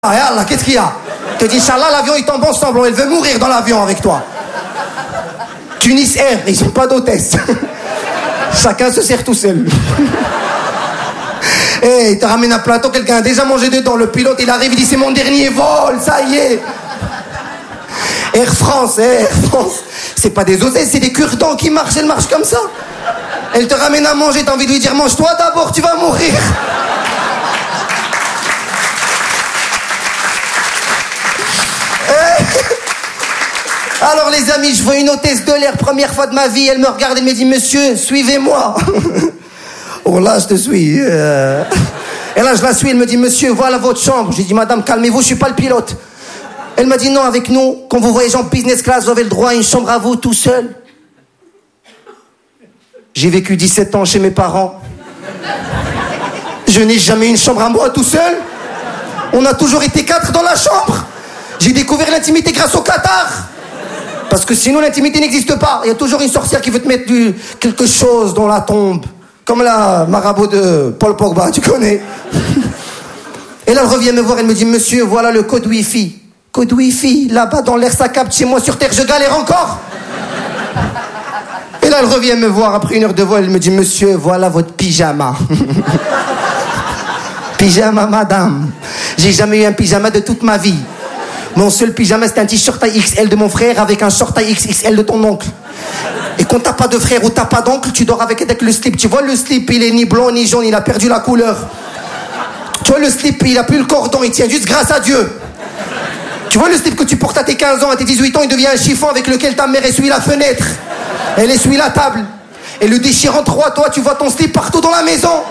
Ah, Allah, qu'est-ce qu'il y a? Te dis, Inch'Allah, l'avion il tombe ensemble, elle veut mourir dans l'avion avec toi. Tunis Air, ils sont pas d'hôtesse. Chacun se sert tout seul. Il te ramène un plateau, quelqu'un a déjà mangé dedans. Le pilote, il arrive, il dit, c'est mon dernier vol, ça y est. Air France, Air France. C'est pas des hôtesses, c'est des cure-dents qui marchent, elles marchent comme ça. Elle te ramène à manger, t'as envie de lui dire, mange-toi d'abord, tu vas mourir. Alors les amis, je vois une hôtesse de l'air, première fois de ma vie, elle me regarde, elle me dit, monsieur, suivez-moi. Oh là, je te suis. Et là, je la suis, elle me dit, monsieur, voilà votre chambre. J'ai dit, madame, calmez-vous, je suis pas le pilote. Elle m'a dit, non, avec nous, quand vous voyagez en business class, vous avez le droit à une chambre à vous, tout seul. J'ai vécu 17 ans chez mes parents. Je n'ai jamais eu une chambre à moi, tout seul. On a toujours été 4 dans la chambre. J'ai découvert l'intimité grâce au Qatar. Parce que sinon, l'intimité n'existe pas. Il y a toujours une sorcière qui veut te mettre quelque chose dans la tombe. Comme la marabout de Paul Pogba, tu connais. Et là, elle revient me voir, elle me dit, monsieur, voilà le code Wi-Fi. Code Wi-Fi, là-bas dans l'air, ça capte. Chez moi, sur Terre, je galère encore. Et là, elle revient me voir, après 1 heure de vol, elle me dit, monsieur, voilà votre pyjama. Pyjama, madame. J'ai jamais eu un pyjama de toute ma vie. Mon seul pyjama, c'était un t-shirt taille XL de mon frère avec un short taille XXL de ton oncle. Et quand t'as pas de frère ou t'as pas d'oncle, tu dors avec le slip. Tu vois, le slip, il est ni blanc ni jaune, il a perdu la couleur. Tu vois, le slip, il a plus le cordon, il tient juste grâce à Dieu. Tu vois, le slip que tu portes à tes 15 ans, à tes 18 ans, il devient un chiffon avec lequel ta mère essuie la fenêtre. Elle essuie la table. Et le déchire en 3, toi, tu vois ton slip partout dans la maison.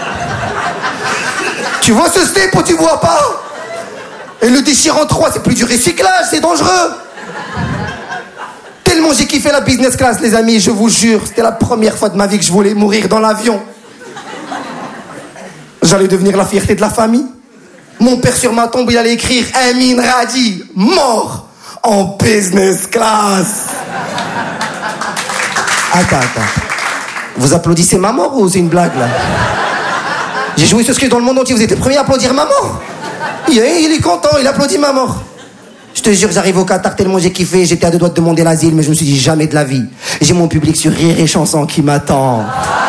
Tu vois ce slip ou tu vois pas? Et le déchire en 3, c'est plus du recyclage, c'est dangereux. Tellement j'ai kiffé la business class, les amis, je vous jure, c'était la première fois de ma vie que je voulais mourir dans l'avion. J'allais devenir la fierté de la famille. Mon père sur ma tombe, il allait écrire Amin Radi, mort en business class. Attends. Vous applaudissez ma mort ou c'est une blague là? J'ai joué ce sketch dans le monde entier, vous êtes les premiers à applaudir ma mort. Il est content, il applaudit ma mort. Je te jure, j'arrive au Qatar tellement j'ai kiffé, j'étais à 2 doigts de demander l'asile, mais je me suis dit jamais de la vie. J'ai mon public sur Rire et Chanson qui m'attend.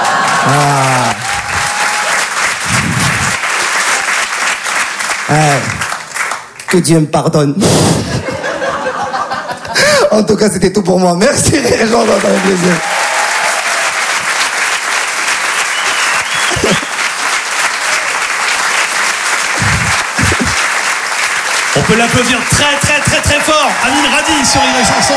Que Dieu me pardonne. En tout cas, c'était tout pour moi. Merci Rire et Chanson, ça fait plaisir. On peut l'applaudir très fort. Amin Radi sur Rire et Chanson.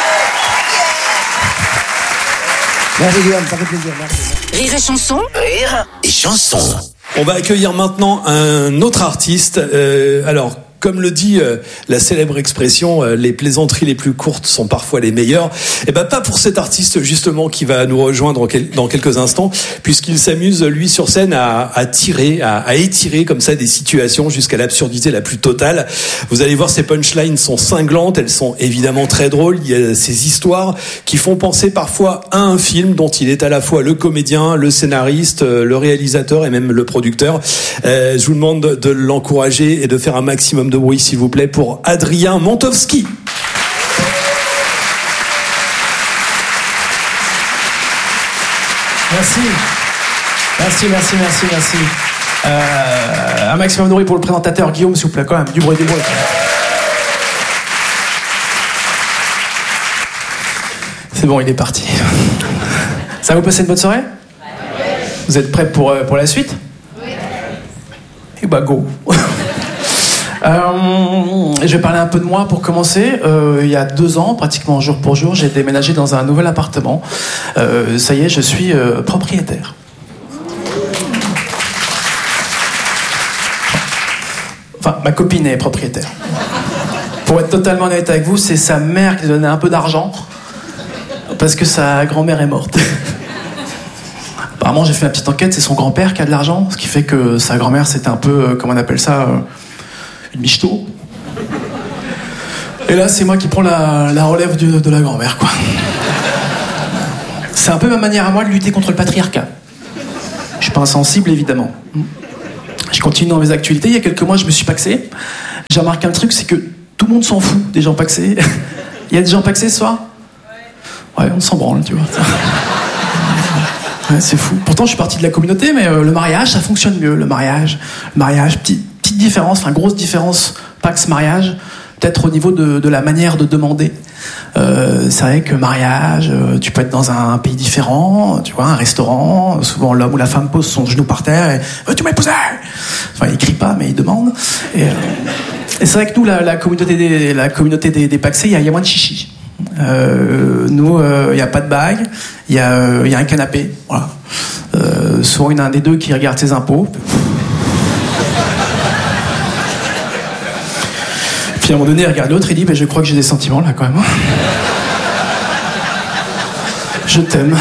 Merci Guillaume, ça fait plaisir. Merci. Rire et Chanson. Rire et Chanson. On va accueillir maintenant un autre artiste. Alors, comme le dit la célèbre expression, les plaisanteries les plus courtes sont parfois les meilleures. Et ben pas pour cet artiste justement qui va nous rejoindre dans quelques instants, puisqu'il s'amuse lui sur scène à étirer comme ça des situations jusqu'à l'absurdité la plus totale. Vous allez voir, ces punchlines sont cinglantes, elles sont évidemment très drôles. Il y a ces histoires qui font penser parfois à un film dont il est à la fois le comédien, le scénariste, le réalisateur et même le producteur. Je vous demande de l'encourager et de faire un maximum de bruit, s'il vous plaît, pour Adrien Montowski. Merci. Un maximum de bruit pour le présentateur Guillaume, s'il vous plaît, quand même. Du bruit. C'est bon, il est parti. Ça va vous passer une bonne soirée? Vous êtes prêts pour la suite? Oui. Et bah, go. Je vais parler un peu de moi pour commencer. Il y a 2 ans, pratiquement jour pour jour, j'ai déménagé dans un nouvel appartement. Ça y est, je suis propriétaire. Enfin, ma copine est propriétaire. Pour être totalement honnête avec vous, c'est sa mère qui lui donnait un peu d'argent parce que sa grand-mère est morte. Apparemment, j'ai fait ma petite enquête, c'est son grand-père qui a de l'argent, ce qui fait que sa grand-mère, c'était un peu, comment on appelle ça, une michto. Et là, c'est moi qui prends la relève de la grand-mère, quoi. C'est un peu ma manière à moi de lutter contre le patriarcat. Je suis pas insensible, évidemment. Je continue dans mes actualités. Il y a quelques mois, je me suis paxé. J'ai remarqué un truc, c'est que tout le monde s'en fout des gens paxés. Il y a des gens paxés ce soir ? Ouais, on s'en branle, tu vois. Ouais, c'est fou. Pourtant, je suis parti de la communauté, mais le mariage, ça fonctionne mieux. Le mariage, petite différence, enfin grosse différence, pax-mariage, peut-être au niveau de la manière de demander. C'est vrai que mariage, tu peux être dans un pays différent, tu vois, un restaurant, souvent l'homme ou la femme pose son genou par terre et tu m'as épousé. Enfin, il crie pas, mais il demande. Et c'est vrai que nous, la communauté des paxés, il y a moins de chichi. Nous, il n'y a pas de bague, il y a un canapé. Voilà. Souvent, il y en a un des deux qui regarde ses impôts. Puis à un moment donné, il regarde l'autre et dit je crois que j'ai des sentiments là quand même. Je t'aime.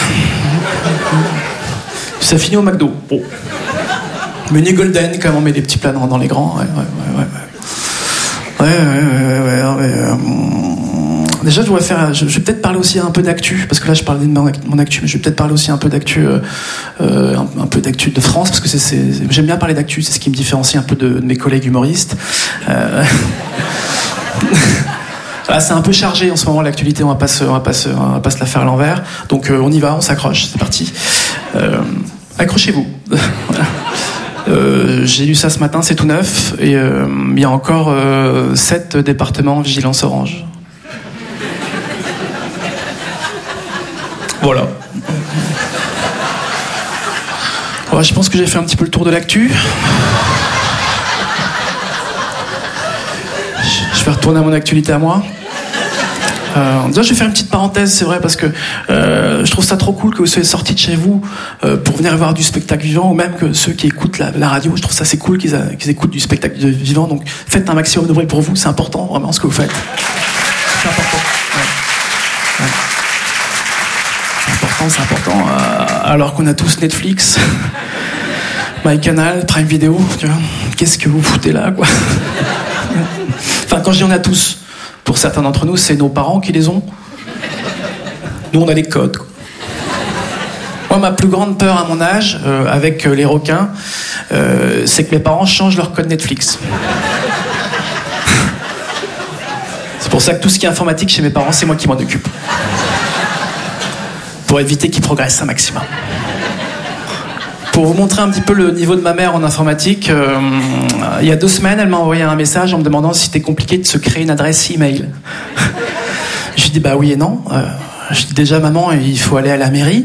Ça finit au McDo. Bon. Menu golden, quand même, on met des petits plats dans les grands. Déjà, je vais peut-être parler aussi un peu d'actu, parce que là, je parlais de mon actu, mais je vais peut-être parler aussi un peu d'actu, un peu d'actu de France, parce que j'aime bien parler d'actu, c'est ce qui me différencie un peu de mes collègues humoristes. Là, c'est un peu chargé en ce moment l'actualité, on va pas se la faire à l'envers. Donc on y va, on s'accroche, c'est parti. Accrochez-vous. J'ai lu ça ce matin, c'est tout neuf, et il y a encore 7 départements en vigilance orange. Voilà. Ouais, je pense que j'ai fait un petit peu le tour de l'actu. Je vais retourner à mon actualité à moi. Déjà, je vais faire une petite parenthèse, c'est vrai, parce que je trouve ça trop cool que vous soyez sortis de chez vous pour venir voir du spectacle vivant, ou même que ceux qui écoutent la radio, je trouve ça c'est cool qu'ils écoutent du spectacle vivant. Donc faites un maximum de bruit pour vous, c'est important vraiment ce que vous faites. C'est important. Ouais. C'est important. Alors qu'on a tous Netflix, MyCanal, Prime Video, tu vois, qu'est-ce que vous foutez là, quoi. Enfin, quand je dis on a tous, pour certains d'entre nous, c'est nos parents qui les ont. Nous, on a les codes, quoi. Moi, ma plus grande peur à mon âge, avec les requins, c'est que mes parents changent leur code Netflix. C'est pour ça que tout ce qui est informatique chez mes parents, c'est moi qui m'en occupe. Pour éviter qu'ils progressent un maximum. Pour vous montrer un petit peu le niveau de ma mère en informatique, il y a 2 semaines, elle m'a envoyé un message en me demandant si c'était compliqué de se créer une adresse email. Je lui dis bah oui et non. Je dis déjà maman, il faut aller à la mairie.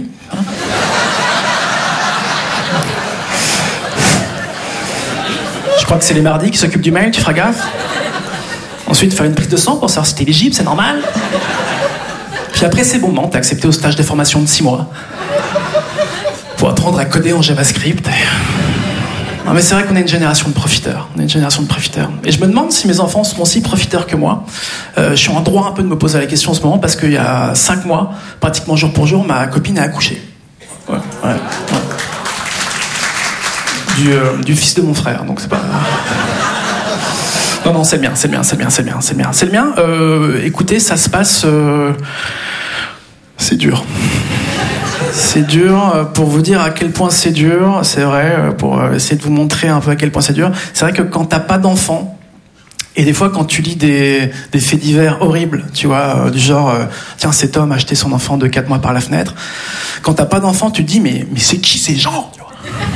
Je crois que c'est les mardis qui s'occupent du mail, tu feras gaffe. Ensuite, faire une prise de sang pour savoir si t'es éligible, c'est normal. Puis après, c'est bon, non, t'es accepté au stage de formation de 6 mois. Pour apprendre à coder en JavaScript. Non, mais c'est vrai qu'on est une génération de profiteurs. Et je me demande si mes enfants sont aussi profiteurs que moi. Je suis en droit un peu de me poser la question en ce moment, parce qu'il y a 5 mois, pratiquement jour pour jour, ma copine a accouché. Ouais. Du fils de mon frère, donc c'est pas... Non, c'est le mien. Écoutez, ça se passe... C'est dur. C'est dur, pour vous dire à quel point c'est dur, c'est vrai, pour essayer de vous montrer un peu à quel point c'est dur. C'est vrai que quand t'as pas d'enfant, et des fois quand tu lis des faits divers horribles, tu vois, du genre, tiens, cet homme a jeté son enfant de 4 mois par la fenêtre, quand t'as pas d'enfant, tu te dis, mais c'est qui ces gens, tu vois.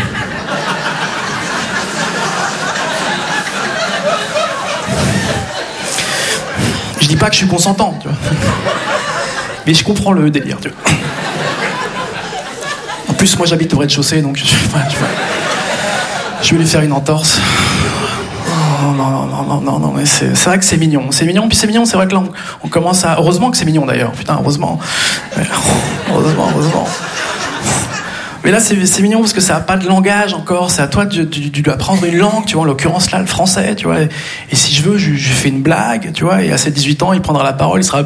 Je dis pas que je suis consentant, tu vois. Mais je comprends le délire, tu vois. En plus, moi j'habite au rez-de-chaussée, donc je vais lui faire une entorse. Non, mais c'est vrai que c'est mignon, puis c'est mignon, c'est vrai que là on commence à... Heureusement que c'est mignon d'ailleurs, putain, heureusement. Mais là c'est mignon parce que ça n'a pas de langage encore, c'est à toi de lui apprendre une langue, tu vois, en l'occurrence là le français, tu vois. Et si je veux, je fais une blague, tu vois, et à ses 18 ans, il prendra la parole, il sera...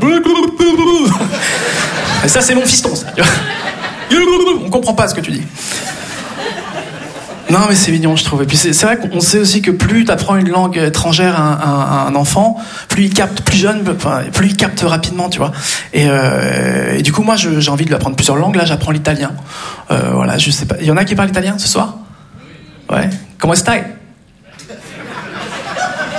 Et ça c'est mon fiston, ça, tu vois. On comprend pas ce que tu dis. Non, mais c'est mignon, je trouve. Et puis c'est vrai qu'on sait aussi que plus tu apprends une langue étrangère à un enfant, plus il capte, plus jeune, plus il capte rapidement, tu vois. Et du coup, moi, j'ai envie de lui apprendre plusieurs langues. Là, j'apprends l'italien. Voilà, je sais pas. Il y en a qui parlent italien ce soir ? Ouais. Comment stai ?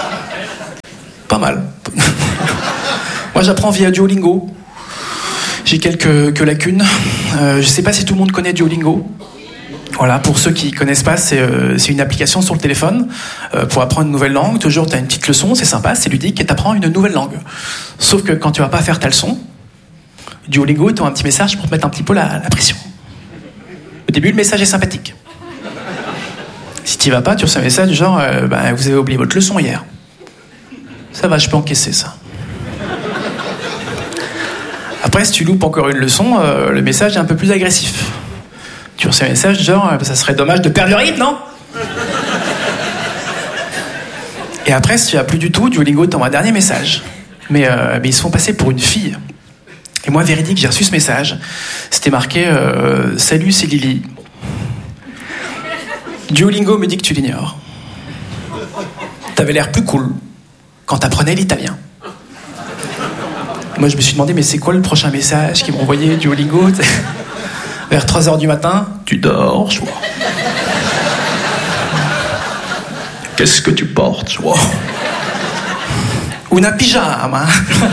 mal. Moi, j'apprends via Duolingo. J'ai quelques lacunes. Je sais pas si tout le monde connaît Duolingo. Voilà, pour ceux qui connaissent pas, c'est une application sur le téléphone pour apprendre une nouvelle langue. Toujours, tu as une petite leçon, c'est sympa, c'est ludique, et tu apprends une nouvelle langue. Sauf que quand tu vas pas faire ta leçon, Duolingo t'envoie un petit message pour te mettre un petit peu la pression. Au début, le message est sympathique. Si tu vas pas, tu reçois un message du genre vous avez oublié votre leçon hier. Ça va, je peux encaisser ça. Après, si tu loupes encore une leçon, le message est un peu plus agressif. Tu reçois un message du genre ça serait dommage de perdre le rythme, non? Et après, si tu n'as plus du tout, Duolingo t'envoie un dernier message. Mais ils se font passer pour une fille. Et moi, véridique, j'ai reçu ce message. C'était marqué « Salut, c'est Lily. Duolingo me dit que tu l'ignores. T'avais l'air plus cool quand t'apprenais l'italien. » Moi, je me suis demandé « Mais c'est quoi le prochain message qu'ils m'ont envoyé Duolingo ?» Vers 3h du matin, tu dors, je vois. Qu'est-ce que tu portes, je vois. Una pyjama.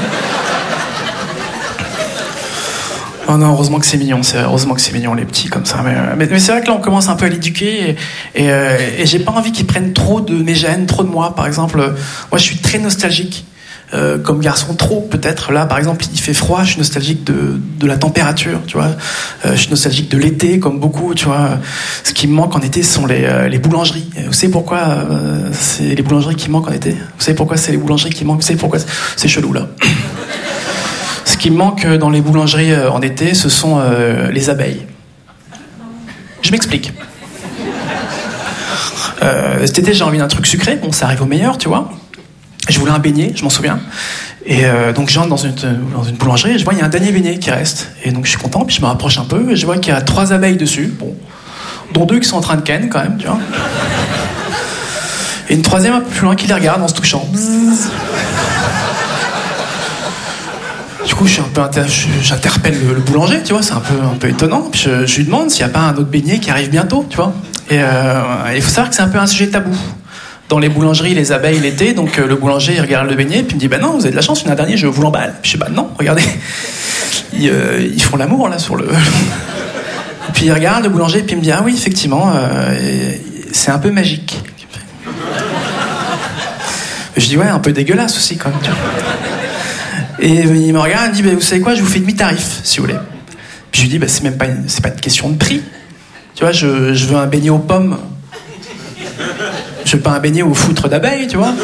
Oh non, heureusement que c'est mignon, les petits comme ça. Mais c'est vrai que là, on commence un peu à l'éduquer et j'ai pas envie qu'ils prennent trop de mes gènes, trop de moi. Par exemple, moi, je suis très nostalgique. Comme garçon, trop peut-être. Là, par exemple, il fait froid, je suis nostalgique de la température, tu vois. Je suis nostalgique de l'été, comme beaucoup, tu vois. Ce qui me manque en été, ce sont les boulangeries. Vous savez pourquoi c'est les boulangeries qui manquent en été? Vous savez pourquoi c'est les boulangeries qui manquent? Vous savez pourquoi c'est chelou, là? Ce qui me manque dans les boulangeries en été, ce sont les abeilles. Je m'explique. Cet été, j'ai envie d'un truc sucré. Bon, ça arrive au meilleur, tu vois. Je voulais un beignet, je m'en souviens. Et donc j'entre dans une boulangerie et je vois il y a un dernier beignet qui reste. Et donc je suis content, puis je me rapproche un peu et je vois qu'il y a 3 abeilles dessus, bon, dont 2 qui sont en train de ken quand même, tu vois. Et une 3e un peu plus loin qui les regarde en se touchant. Du coup, j'interpelle le boulanger, tu vois, c'est un peu étonnant. Puis je lui demande s'il n'y a pas un autre beignet qui arrive bientôt, tu vois. Et il faut savoir que c'est un peu un sujet tabou. Dans les boulangeries, les abeilles l'été, donc le boulanger il regarde le beignet, puis il me dit non, vous avez de la chance, il y en a un dernier, je vous l'emballe. Puis je dis non, regardez, ils font l'amour là sur le. Puis il regarde le boulanger, puis il me dit oui, effectivement, c'est un peu magique. Je dis un peu dégueulasse aussi quand même. Tu vois. Et il me regarde, il me dit vous savez quoi, je vous fais demi-tarif si vous voulez. Puis je lui dis c'est pas une question de prix. Tu vois, je veux un beignet aux pommes. Je veux pas un beignet au foutre d'abeilles, tu vois.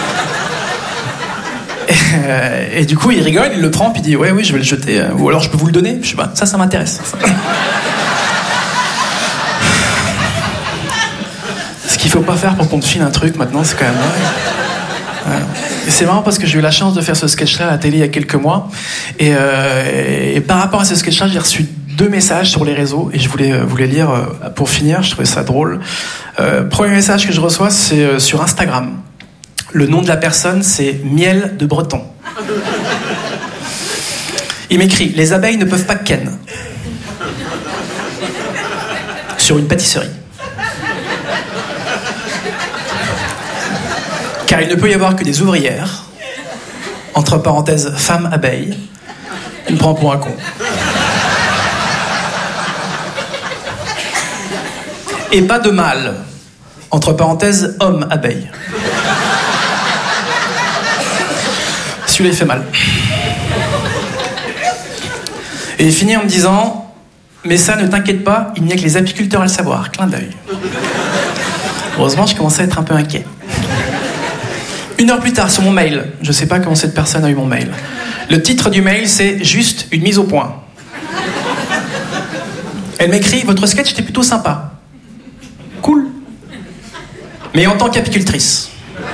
Et du coup, il rigole, il le prend, puis il dit oui, je vais le jeter. Ou alors je peux vous le donner. Je sais pas, ça m'intéresse. Ce qu'il faut pas faire pour qu'on te file un truc maintenant, c'est quand même vrai. Et c'est marrant parce que j'ai eu la chance de faire ce sketch-là à la télé il y a quelques mois. Et par rapport à ce sketch-là, j'ai reçu 2 messages sur les réseaux et je voulais vous les lire pour finir, je trouvais ça drôle. Premier message que je reçois, c'est sur Instagram. Le nom de la personne, c'est Miel de Breton. Il m'écrit « Les abeilles ne peuvent pas ken » sur une pâtisserie. Car il ne peut y avoir que des ouvrières, entre parenthèses femmes abeilles. Il me prend pour un con. Et pas de mâle, entre parenthèses, homme abeille. Celui-là, il fait mal. Et il finit en me disant « Mais ça, ne t'inquiète pas, il n'y a que les apiculteurs à le savoir. » Clin d'œil. Heureusement, je commençais à être un peu inquiet. 1 heure plus tard, sur mon mail, je ne sais pas comment cette personne a eu mon mail. Le titre du mail, c'est « Juste une mise au point ». Elle m'écrit « Votre sketch était plutôt sympa. » Cool. Mais en tant qu'apicultrice,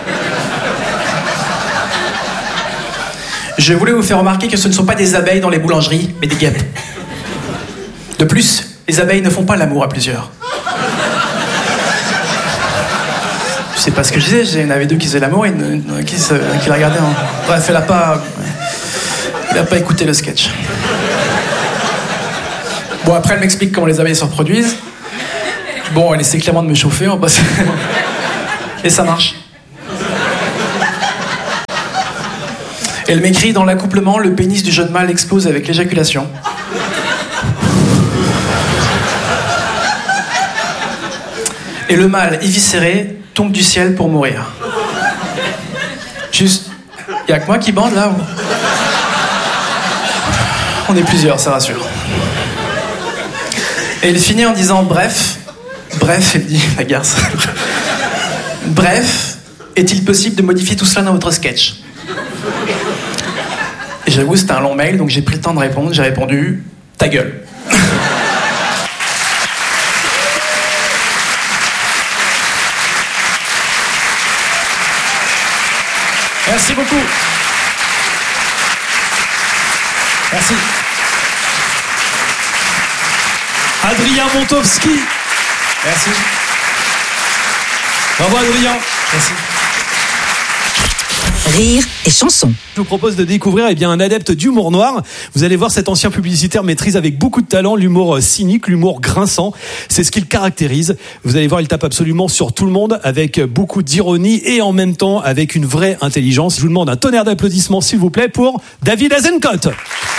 je voulais vous faire remarquer que ce ne sont pas des abeilles dans les boulangeries, mais des guêpes. De plus, les abeilles ne font pas l'amour à plusieurs. Je sais pas ce que je disais, il y en avait 2 qui faisaient l'amour et une qui la regardaient en... Bref, il a pas écouté le sketch. Bon, après, elle m'explique comment les abeilles se reproduisent. Bon, elle essaie clairement de me chauffer, on passe. Et ça marche. Elle m'écrit: dans l'accouplement, le pénis du jeune mâle explose avec l'éjaculation. Et le mâle, éviscéré, tombe du ciel pour mourir. Juste, y a que moi qui bande là ou... On est plusieurs, ça rassure. Et il finit en disant bref, elle dit, la garce. Bref, est-il possible de modifier tout cela dans votre sketch? Et j'avoue, c'était un long mail, donc j'ai pris le temps de répondre. J'ai répondu, ta gueule. Merci beaucoup. Merci. Adrien Montowski. Merci. Bravo Adrien. Merci. Rire et chanson. Je vous propose de découvrir un adepte d'humour noir. Vous allez voir, cet ancien publicitaire maîtrise avec beaucoup de talent l'humour cynique, l'humour grinçant. C'est ce qu'il caractérise. Vous allez voir, il tape absolument sur tout le monde avec beaucoup d'ironie et en même temps avec une vraie intelligence. Je vous demande un tonnerre d'applaudissements, s'il vous plaît, pour David Azencott.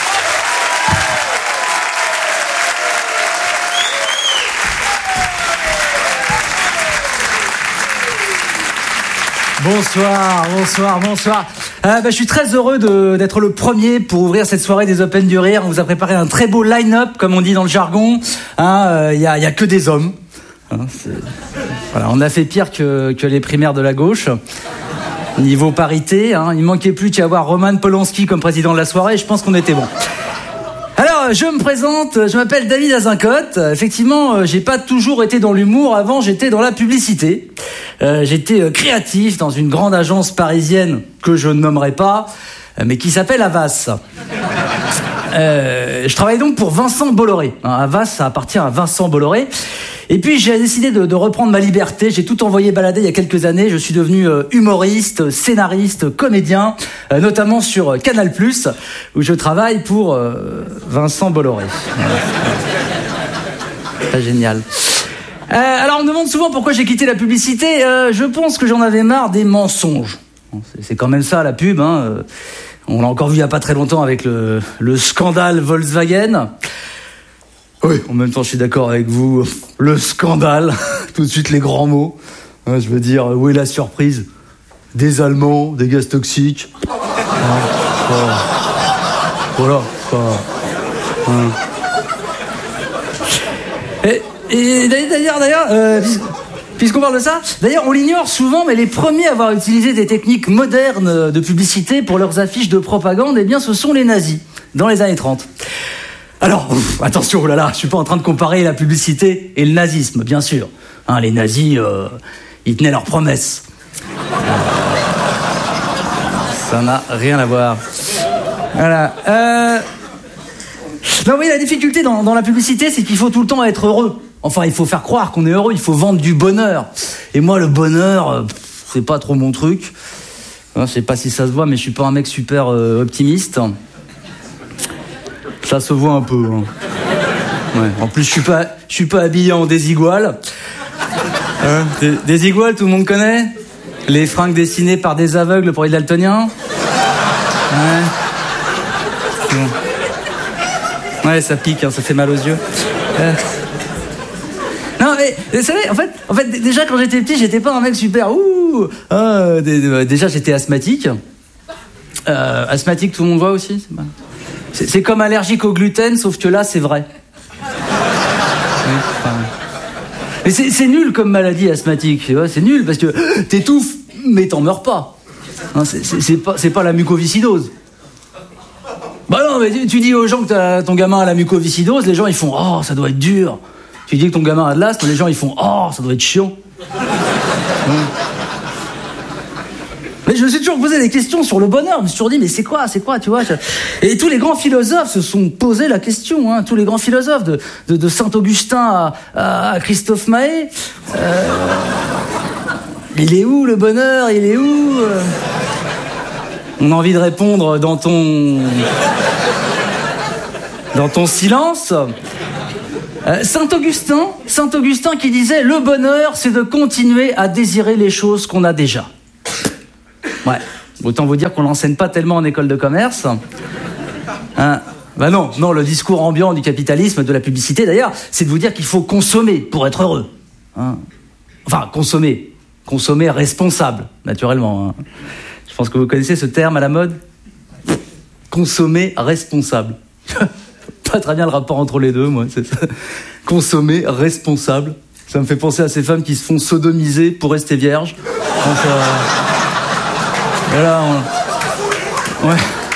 Bonsoir. Je suis très heureux d'être le premier pour ouvrir cette soirée des Open du Rire. On vous a préparé un très beau line-up, comme on dit dans le jargon. Y a que des hommes. Voilà, on a fait pire que les primaires de la gauche. Niveau parité, il manquait plus qu'à avoir Roman Polanski comme président de la soirée. Je pense qu'on était bon. Alors, je me présente, je m'appelle David Azencott. Effectivement, j'ai pas toujours été dans l'humour. Avant, j'étais dans la publicité. J'étais créatif dans une grande agence parisienne que je ne nommerai pas, mais qui s'appelle Havas. Je travaille donc pour Vincent Bolloré. Havas, ça appartient à Vincent Bolloré. Et puis j'ai décidé de reprendre ma liberté. J'ai tout envoyé balader il y a quelques années. Je suis devenu humoriste, scénariste, comédien, notamment sur Canal+, où je travaille pour Vincent Bolloré. C'est génial. Alors on me demande souvent pourquoi j'ai quitté la publicité. Je pense que j'en avais marre des mensonges. C'est quand même ça la pub. On l'a encore vu il y a pas très longtemps avec le scandale Volkswagen. Oui, en même temps je suis d'accord avec vous. Le scandale, tout de suite les grands mots. Je veux dire, où est la surprise? Des Allemands, des gaz toxiques. Voilà. Et d'ailleurs, puisqu'on parle de ça, d'ailleurs on l'ignore souvent, mais les premiers à avoir utilisé des techniques modernes de publicité pour leurs affiches de propagande, ce sont les nazis, dans les années 30. Alors, attention, je suis pas en train de comparer la publicité et le nazisme, bien sûr. Les nazis, ils tenaient leurs promesses. Ça n'a rien à voir. Voilà. Non, oui, la difficulté dans la publicité, c'est qu'il faut tout le temps être heureux. Enfin, il faut faire croire qu'on est heureux, il faut vendre du bonheur. Et moi, le bonheur, c'est pas trop mon truc. Je sais pas si ça se voit, mais je suis pas un mec super optimiste. Ça se voit un peu. Ouais. En plus, je suis pas habillé en désigual. Désigual, tout le monde connaît. Les fringues dessinées par des aveugles pour les daltoniens. Ouais, ça pique, ça fait mal aux yeux. Non, mais vous savez, en fait, déjà quand j'étais petit, j'étais pas un mec super. Déjà, j'étais asthmatique. Asthmatique, tout le monde voit aussi. C'est comme allergique au gluten, sauf que là, c'est vrai. Mais c'est nul comme maladie asthmatique, tu vois, c'est nul parce que t'étouffes, mais t'en meurs pas. C'est pas la mucoviscidose. Bah non, mais tu dis aux gens que ton gamin a la mucoviscidose, les gens ils font « Oh, ça doit être dur ». Tu dis que ton gamin a de l'asthme, les gens ils font « Oh, ça doit être chiant ». Mais je me suis toujours posé des questions sur le bonheur. Je me suis toujours dit, mais c'est quoi, tu vois. Et tous les grands philosophes se sont posé la question. Tous les grands philosophes, de Saint-Augustin à Christophe Maé. Il est où le bonheur? Il est où On a envie de répondre dans ton silence. Saint-Augustin qui disait, le bonheur, c'est de continuer à désirer les choses qu'on a déjà. Ouais, Autant vous dire qu'on l'enseigne pas tellement en école de commerce. Hein? Bah non, le discours ambiant du capitalisme, de la publicité d'ailleurs, c'est de vous dire qu'il faut consommer pour être heureux. Hein? Enfin, consommer responsable, naturellement. Hein. Je pense que vous connaissez ce terme à la mode. Consommer responsable. Pas très bien le rapport entre les deux, moi. C'est ça. Consommer responsable. Ça me fait penser à ces femmes qui se font sodomiser pour rester vierges. Donc, voilà, ouais.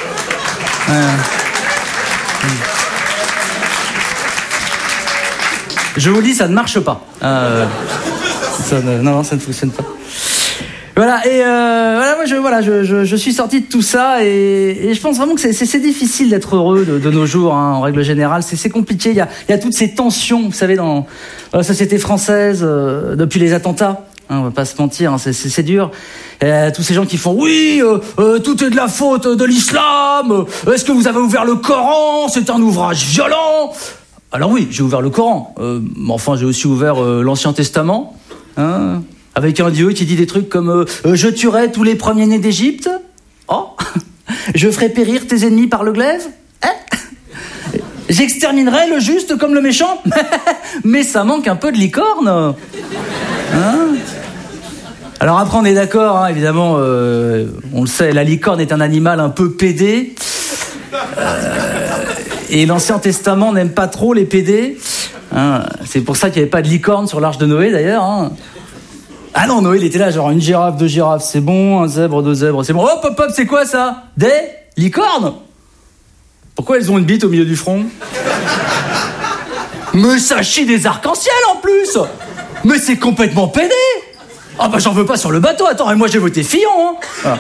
Je vous dis, ça ne marche pas. Ça ne fonctionne pas. Voilà, et moi je suis sorti de tout ça et je pense vraiment que c'est difficile d'être heureux de nos jours, hein, en règle générale. C'est compliqué, il y a toutes ces tensions, vous savez, dans la société française, depuis les attentats. Hein, on va pas se mentir, hein, c'est dur. Tous ces gens qui font oui, tout est de la faute de l'islam. Est-ce que vous avez ouvert le Coran? C'est un ouvrage violent. Alors oui, j'ai ouvert le Coran. Mais enfin, j'ai aussi ouvert l'Ancien Testament. Hein, avec un Dieu qui dit des trucs comme je tuerai tous les premiers-nés d'Égypte. Oh, je ferai périr tes ennemis par le glaive. J'exterminerai le juste comme le méchant. Mais ça manque un peu de licorne. Hein? Alors après, on est d'accord, hein, évidemment, on le sait, la licorne est un animal un peu pédé. Et l'Ancien Testament n'aime pas trop les pédés. Hein, c'est pour ça qu'il n'y avait pas de licorne sur l'arche de Noé, d'ailleurs. Hein. Ah non, Noé, il était là, genre une girafe, 2 girafes, c'est bon, un zèbre, 2 zèbres, c'est bon. Hop, c'est quoi ça? Des licornes? Pourquoi elles ont une bite au milieu du front? Mais ça chie des arcs-en-ciel en plus! Mais c'est complètement pédé! Ah bah j'en veux pas sur le bateau, attends, et moi j'ai voté Fillon, hein. Voilà.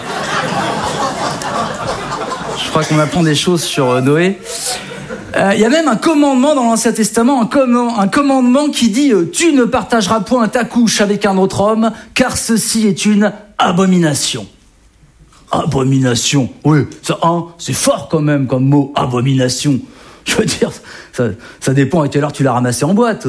Je crois qu'on apprend des choses sur Noé. Il y a même un commandement dans l'Ancien Testament, un commandement qui dit « Tu ne partageras point ta couche avec un autre homme, car ceci est une abomination. » Abomination, oui, ça, hein, c'est fort quand même comme mot, abomination. Je veux dire, ça dépend à quelle heure tu l'as ramassé en boîte.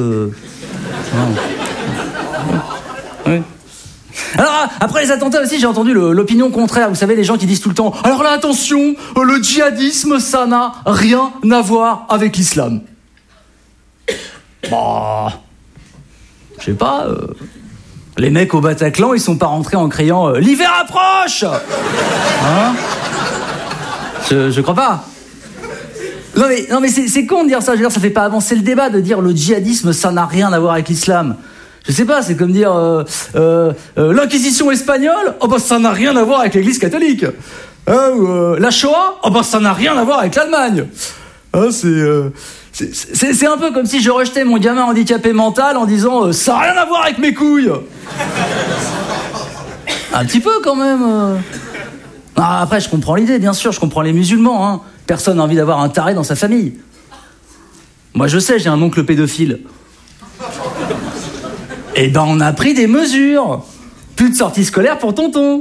Oui. Alors, après les attentats aussi, j'ai entendu l'opinion contraire. Vous savez, les gens qui disent tout le temps « Alors là, attention, le djihadisme, ça n'a rien à voir avec l'islam. » Bah, je sais pas, les mecs au Bataclan, ils sont pas rentrés en criant « L'hiver approche !» Hein? Je crois pas. Non mais c'est con de dire ça. Je veux dire, ça fait pas avancer le débat de dire le djihadisme, ça n'a rien à voir avec l'islam. Je sais pas, c'est comme dire l'inquisition espagnole, oh bah ça n'a rien à voir avec l'église catholique. La Shoah, oh bah ça n'a rien à voir avec l'Allemagne. C'est un peu comme si je rejetais mon gamin handicapé mental en disant ça n'a rien à voir avec mes couilles. Un petit peu quand même. Ah, après je comprends l'idée, bien sûr, je comprends les musulmans. Hein. Personne n'a envie d'avoir un taré dans sa famille. Moi je sais, j'ai un oncle pédophile. Eh ben, on a pris des mesures. Plus de sortie scolaire pour tonton.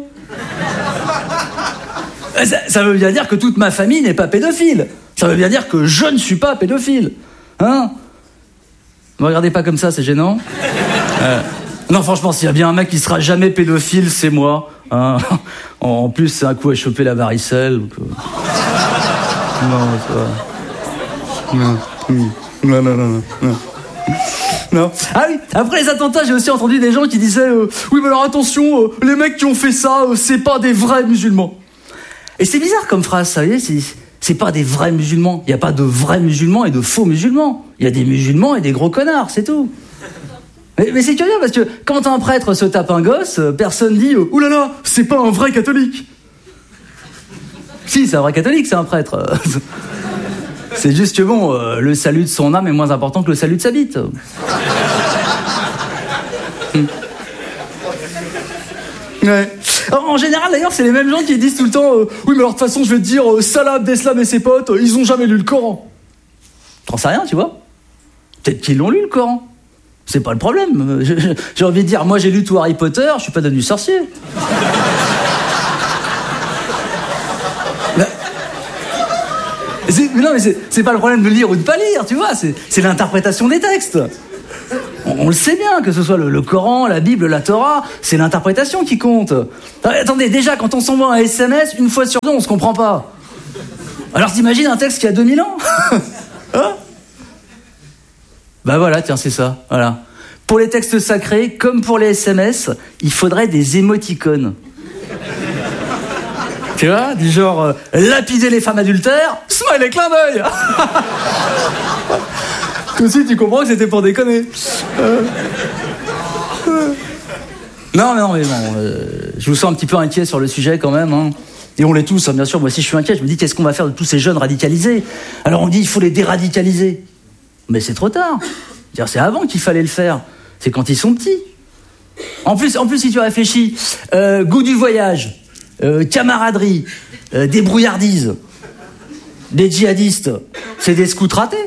Ça veut bien dire que toute ma famille n'est pas pédophile. Ça veut bien dire que je ne suis pas pédophile. Hein? Ne me regardez pas comme ça, c'est gênant. Non, franchement, s'il y a bien un mec qui sera jamais pédophile, c'est moi. Hein? En plus, c'est un coup à choper la varicelle. Donc, Non, ça va. Non. Non. Ah oui, après les attentats, j'ai aussi entendu des gens qui disaient oui, mais alors attention, les mecs qui ont fait ça, c'est pas des vrais musulmans. Et c'est bizarre comme phrase, ça, vous voyez, c'est pas des vrais musulmans. Il y a pas de vrais musulmans et de faux musulmans. Il y a des musulmans et des gros connards, c'est tout. Mais c'est curieux parce que quand un prêtre se tape un gosse, personne dit ouh là là, c'est pas un vrai catholique. Si, c'est un vrai catholique, c'est un prêtre. C'est juste que bon, le salut de son âme est moins important que le salut de sa bite. Ouais. Alors, en général, d'ailleurs, c'est les mêmes gens qui disent tout le temps oui, mais alors de toute façon, je vais te dire, Salah Abdeslam et ses potes, ils ont jamais lu le Coran. T'en sais rien, tu vois? Peut-être qu'ils l'ont lu, le Coran. C'est pas le problème. J'ai envie de dire, moi, j'ai lu tout Harry Potter, je suis pas devenu sorcier. Non, mais c'est pas le problème de lire ou de pas lire, tu vois, c'est l'interprétation des textes. On le sait bien, que ce soit le Coran, la Bible, la Torah, c'est l'interprétation qui compte. Attendez, déjà, quand on s'envoie un SMS, une fois sur deux, on se comprend pas. Alors t'imagines un texte qui a 2000 ans hein? Bah voilà, tiens, c'est ça, voilà. Pour les textes sacrés, comme pour les SMS, il faudrait des émoticônes. Tu vois, du genre lapider les femmes adultères, smile et clin d'œil. Tout de suite, tu comprends que c'était pour déconner. Non, mais bon, je vous sens un petit peu inquiet sur le sujet quand même. Hein. Et on l'est tous, hein, bien sûr. Moi aussi, je suis inquiet. Je me dis, qu'est-ce qu'on va faire de tous ces jeunes radicalisés? Alors on dit, il faut les déradicaliser. Mais c'est trop tard. C'est avant qu'il fallait le faire. C'est quand ils sont petits. En plus, si tu réfléchis, goût du voyage, camaraderie, débrouillardise, des djihadistes, c'est des scouts ratés.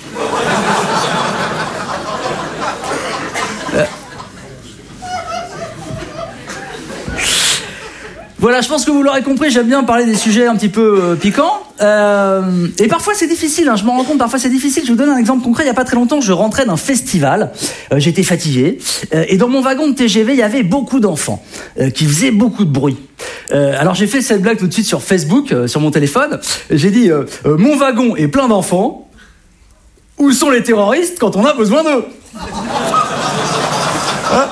Voilà, je pense que vous l'aurez compris, j'aime bien parler des sujets un petit peu piquants. Et parfois c'est difficile, hein, je m'en rends compte, parfois c'est difficile. Je vous donne un exemple concret, il n'y a pas très longtemps, je rentrais d'un festival, j'étais fatigué, et dans mon wagon de TGV, il y avait beaucoup d'enfants qui faisaient beaucoup de bruit. Alors j'ai fait cette blague tout de suite sur Facebook, sur mon téléphone. J'ai dit, mon wagon est plein d'enfants, où sont les terroristes quand on a besoin d'eux? Hein?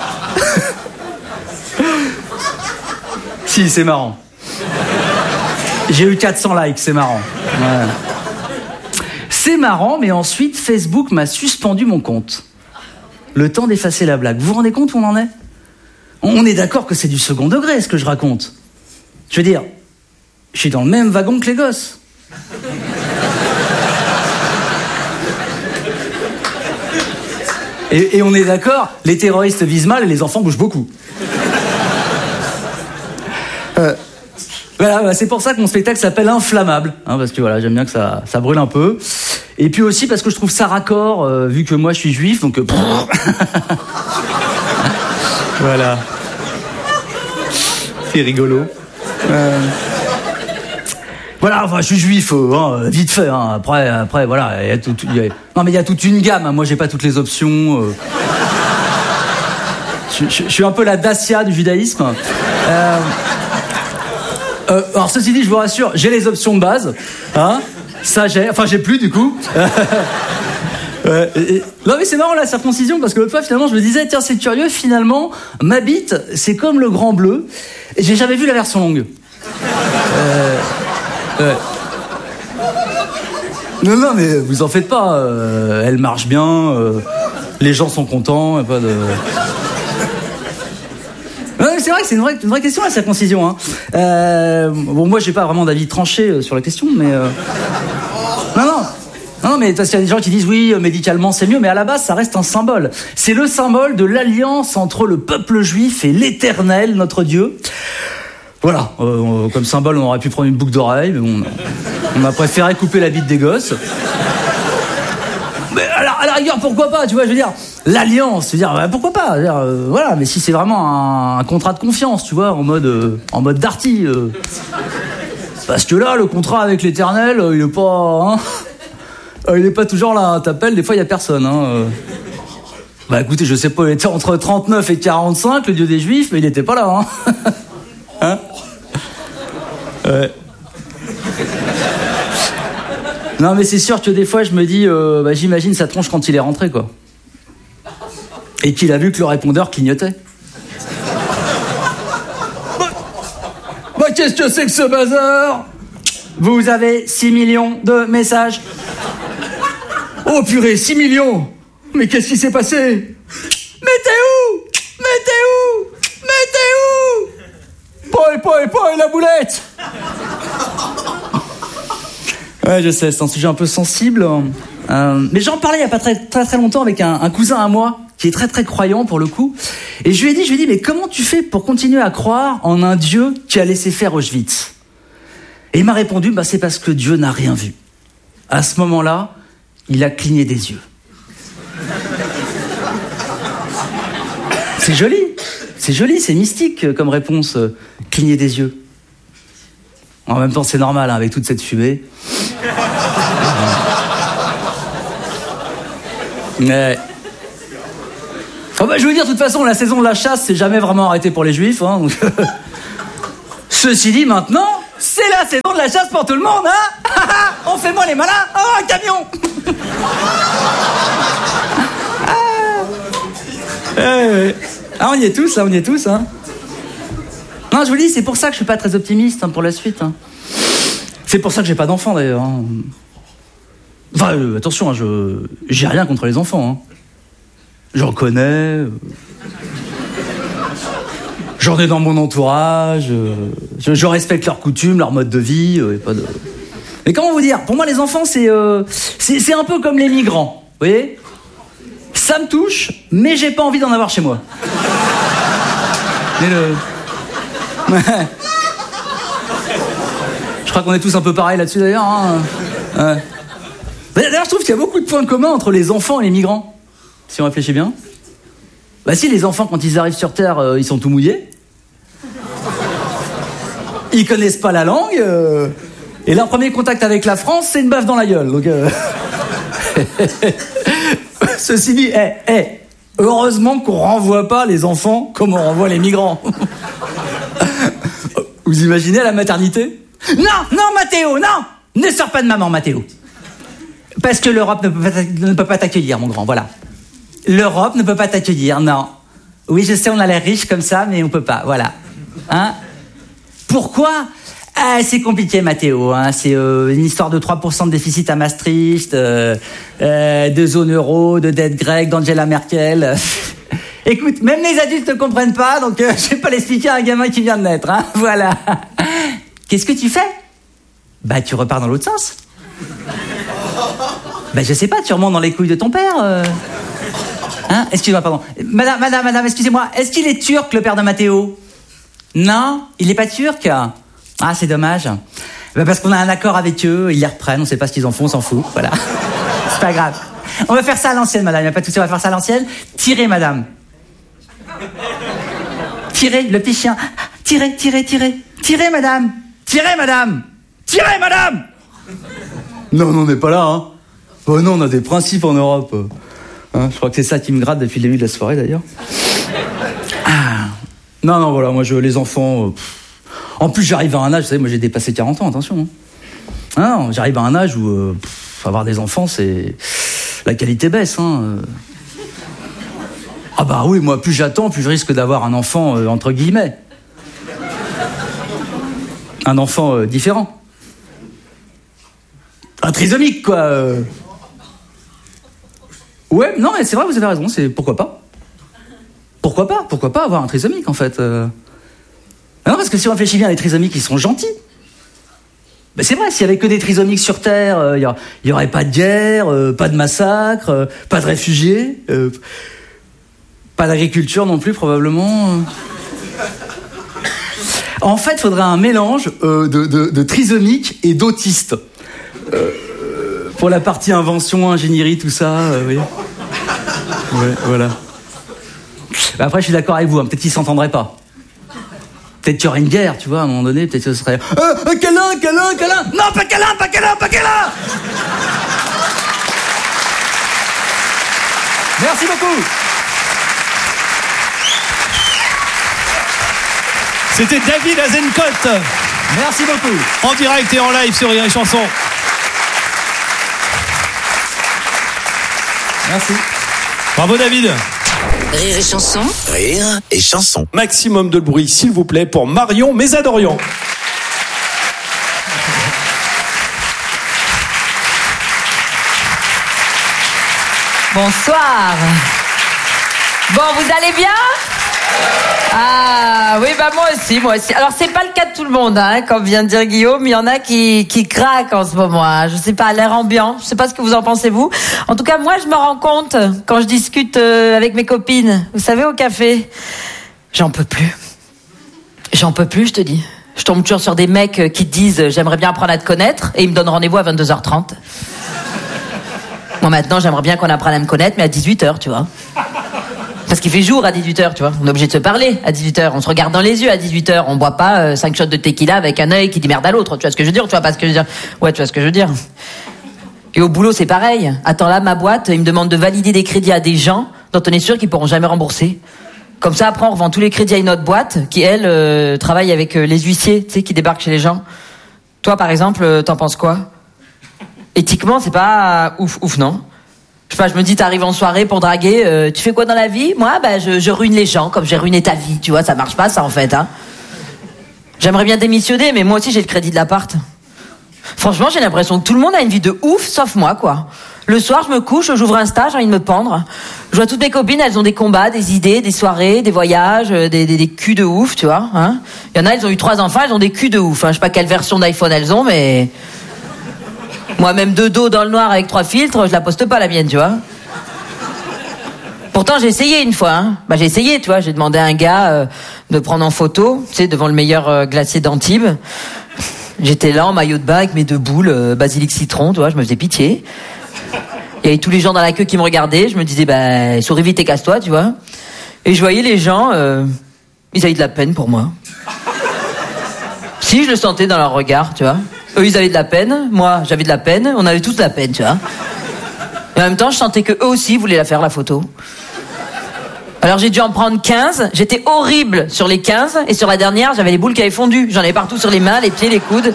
Si, c'est marrant. J'ai eu 400 likes, c'est marrant. Ouais. C'est marrant, mais ensuite, Facebook m'a suspendu mon compte. Le temps d'effacer la blague. Vous vous rendez compte où on en est? On est d'accord que c'est du second degré, ce que je raconte. Je veux dire, je suis dans le même wagon que les gosses. Et on est d'accord, les terroristes visent mal et les enfants bougent beaucoup. Voilà, c'est pour ça que mon spectacle s'appelle Inflammable, hein, parce que voilà, j'aime bien que ça brûle un peu. Et puis aussi parce que je trouve ça raccord, vu que moi je suis juif, donc... Voilà. C'est rigolo. Voilà, enfin, je suis juif, hein, vite fait. Hein. Après, voilà, non mais il y a toute une gamme. Hein. Moi, j'ai pas toutes les options. Je suis un peu la Dacia du judaïsme. Alors ceci dit, je vous rassure, j'ai les options de base. Hein. Ça, j'ai plus du coup. Non mais c'est marrant la circoncision parce que l'autre fois finalement je me disais tiens c'est curieux finalement ma bite c'est comme le Grand Bleu et j'ai jamais vu la version longue. Non mais vous en faites pas, elle marche bien, les gens sont contents, y a pas de... Non, mais c'est vrai que c'est une vraie question la circoncision. Hein. Bon moi j'ai pas vraiment d'avis tranché sur la question mais Non, mais parce qu'il y a des gens qui disent oui, médicalement c'est mieux, mais à la base ça reste un symbole. C'est le symbole de l'alliance entre le peuple juif et l'Éternel, notre Dieu. Voilà, comme symbole on aurait pu prendre une boucle d'oreille, mais on a préféré couper la bite des gosses. Mais à la rigueur, pourquoi pas, tu vois, je veux dire, l'alliance, je veux dire, pourquoi pas, je veux dire, voilà, mais si c'est vraiment un contrat de confiance, tu vois, en mode Darty. Parce que là, le contrat avec l'Éternel, il est pas... Hein, il est pas toujours là, t'appelles, des fois il y a personne. Hein. Bah écoutez, je sais pas, il était entre 39 et 45, le Dieu des Juifs, mais il était pas là. Hein, hein ouais. Non mais c'est sûr que des fois je me dis, j'imagine sa tronche quand il est rentré quoi. Et qu'il a vu que le répondeur clignotait. Bah qu'est-ce que c'est que ce bazar? Vous avez 6 millions de messages. Oh purée, 6 millions! Mais qu'est-ce qui s'est passé? Mais t'es où? Paul, la boulette! Ouais, je sais, c'est un sujet un peu sensible. Mais j'en parlais il y a pas très longtemps avec un cousin à moi, qui est très très croyant pour le coup. Et je lui ai dit, mais comment tu fais pour continuer à croire en un Dieu qui a laissé faire Auschwitz? Et il m'a répondu, c'est parce que Dieu n'a rien vu. À ce moment-là, il a cligné des yeux. C'est joli, c'est mystique comme réponse, cligner des yeux. En même temps, c'est normal, hein, avec toute cette fumée. Oh bah, je veux dire, de toute façon, la saison de la chasse, c'est jamais vraiment arrêté pour les juifs. Hein, donc... Ceci dit, maintenant, c'est la saison de la chasse pour tout le monde, hein. On fait moins les malins. Oh, un camion. Ah, on y est tous, là, on y est tous, hein. Non, je vous dis, c'est pour ça que je suis pas très optimiste, hein, pour la suite. Hein. C'est pour ça que j'ai pas d'enfants, d'ailleurs. Hein. Enfin, attention, hein, j'ai rien contre les enfants. Hein. J'en connais. J'en ai dans mon entourage. Je respecte leurs coutumes, leur mode de vie. Pas de... Mais comment vous dire ? Pour moi, les enfants, c'est un peu comme les migrants. Vous voyez ? Ça me touche, mais j'ai pas envie d'en avoir chez moi. Mais Je crois qu'on est tous un peu pareils là-dessus, d'ailleurs. Hein. Ouais. D'ailleurs, je trouve qu'il y a beaucoup de points communs entre les enfants et les migrants. Si on réfléchit bien. Bah si, les enfants, quand ils arrivent sur Terre, ils sont tout mouillés. Ils connaissent pas la langue. Et leur premier contact avec la France, c'est une baffe dans la gueule. Donc, Ceci dit, heureusement qu'on renvoie pas les enfants comme on renvoie les migrants. Vous imaginez à la maternité ? Non, Mathéo, non ! Ne sors pas de maman, Mathéo. Parce que l'Europe ne peut pas t'accueillir, mon grand, voilà. L'Europe ne peut pas t'accueillir, non. Oui, je sais, on a l'air riche comme ça, mais on peut pas, voilà. Hein ? Pourquoi ? C'est compliqué, Mathéo. Hein. C'est une histoire de 3% de déficit à Maastricht, de zone euro, de dette grecque, d'Angela Merkel. Écoute, même les adultes ne comprennent pas, donc je vais pas l'expliquer à un gamin qui vient de naître. Hein. Voilà. Qu'est-ce que tu fais ? Bah, tu repars dans l'autre sens. Bah, je sais pas, tu remontes dans les couilles de ton père. Hein ? Excusez-moi, pardon. Madame, excusez-moi. Est-ce qu'il est turc, le père de Mathéo ? Non, il est pas turc. Ah, c'est dommage. Bah, parce qu'on a un accord avec eux, ils les reprennent, on sait pas ce qu'ils en font, on s'en fout. Voilà. C'est pas grave. On va faire ça à l'ancienne, madame. Il n'y a pas de souci, on va faire ça à l'ancienne. Tirez, madame. Tirez, le petit chien. Tirez. Tirez, madame. Tirez, madame. Tirez, madame. Non, on n'est pas là, hein. Oh non, on a des principes en Europe. Hein, je crois que c'est ça qui me gratte depuis le début de la soirée, d'ailleurs. Ah. Non, voilà, moi, les enfants... En plus, j'arrive à un âge, vous savez, moi, j'ai dépassé 40 ans, attention. Hein. Non, j'arrive à un âge où avoir des enfants, c'est... La qualité baisse, hein. Ah bah oui, moi, plus j'attends, plus je risque d'avoir un enfant, entre guillemets. Un enfant différent. Un trisomique, quoi. Ouais, non, mais c'est vrai, vous avez raison, c'est... Pourquoi pas ? Pourquoi pas avoir un trisomique, en fait Non, parce que si on réfléchit bien, les trisomiques, ils sont gentils. Ben c'est vrai, s'il y avait que des trisomiques sur Terre, il y aurait pas de guerre, pas de massacre, pas de réfugiés, pas d'agriculture non plus, probablement. En fait, il faudrait un mélange de trisomiques et d'autistes. Pour la partie invention, ingénierie, tout ça, oui. Ouais, voilà. Ben après, je suis d'accord avec vous, hein, peut-être qu'ils s'entendraient pas. Peut-être qu'il y aurait une guerre, tu vois, à un moment donné, peut-être que ce serait... câlin. Non, pas câlin. Merci beaucoup. C'était David Azencote. Merci beaucoup. En direct et en live sur Rire et Chanson. Merci. Bravo, David. Rire et Chanson. Rire et Chanson. Maximum de bruit, s'il vous plaît, pour Marion Mésadorian. Bonsoir. Bon, vous allez bien ? Ah oui, bah moi aussi. Alors c'est pas le cas de tout le monde, hein, comme vient de dire Guillaume. Il y en a qui craquent en ce moment. Hein. Je sais pas, l'air ambiant. Je sais pas ce que vous en pensez vous. En tout cas, moi je me rends compte quand je discute avec mes copines. Vous savez, au café, j'en peux plus. Je te dis. Je tombe toujours sur des mecs qui te disent j'aimerais bien apprendre à te connaître et ils me donnent rendez-vous à 22h30. Moi maintenant, j'aimerais bien qu'on apprenne à me connaître, mais à 18h, tu vois. Parce qu'il fait jour à 18h, tu vois. On est obligé de se parler à 18h. On se regarde dans les yeux à 18h. On boit pas 5 shots de tequila avec un œil qui dit merde à l'autre. Tu vois ce que je veux dire ? Tu vois pas ce que je veux dire ? Ouais, tu vois ce que je veux dire. Et au boulot, c'est pareil. Attends, là, ma boîte, ils me demandent de valider des crédits à des gens dont on est sûr qu'ils pourront jamais rembourser. Comme ça, après, on revend tous les crédits à une autre boîte qui, elle, travaille avec les huissiers, tu sais, qui débarquent chez les gens. Toi, par exemple, t'en penses quoi? Éthiquement, c'est pas ouf, non? Je sais pas, je me dis, t'arrives en soirée pour draguer, tu fais quoi dans la vie? Moi, je ruine les gens, comme j'ai ruiné ta vie, tu vois, ça marche pas, ça, en fait, hein. J'aimerais bien démissionner, mais moi aussi, j'ai le crédit de l'appart. Franchement, j'ai l'impression que tout le monde a une vie de ouf, sauf moi, quoi. Le soir, je me couche, j'ouvre Insta, j'ai envie de me pendre. Je vois toutes mes copines, elles ont des combats, des idées, des soirées, des voyages, des culs de ouf, tu vois. Hein. Il y en a, elles ont eu 3 enfants, elles ont des culs de ouf. Hein. Je sais pas quelle version d'iPhone elles ont, mais... Moi-même de dos dans le noir avec 3 filtres, je la poste pas la mienne, tu vois. Pourtant, j'ai essayé une fois. Hein. J'ai essayé, tu vois. J'ai demandé à un gars de prendre en photo, tu sais, devant le meilleur glacier d'Antibes. J'étais là en maillot de bain avec mes 2 boules, basilic citron, tu vois, je me faisais pitié. Il y avait tous les gens dans la queue qui me regardaient, je me disais, souris vite et casse-toi, tu vois. Et je voyais les gens, ils avaient de la peine pour moi. Si, je le sentais dans leur regard, tu vois. Eux, ils avaient de la peine, moi, j'avais de la peine, on avait tous de la peine, tu vois. Et en même temps, je sentais que eux aussi voulaient la faire, la photo. Alors j'ai dû en prendre 15, j'étais horrible sur les 15, et sur la dernière, j'avais les boules qui avaient fondu. J'en avais partout sur les mains, les pieds, les coudes.